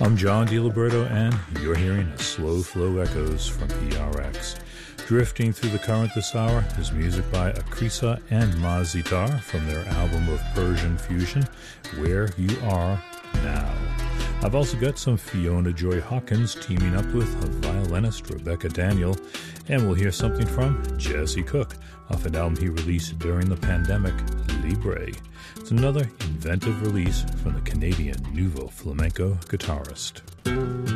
I'm John DiLiberto, and you're hearing a Slow Flow Echoes from PRX. Drifting through the current this hour is music by Akrisa and Mazitar from their album of Persian fusion, Where You Are Now. I've also got some Fiona Joy Hawkins teaming up with violinist Rebecca Daniel, and we'll hear something from Jesse Cook off an album he released during the pandemic, Libre. It's another inventive release from the Canadian Nouveau Flamenco guitarist.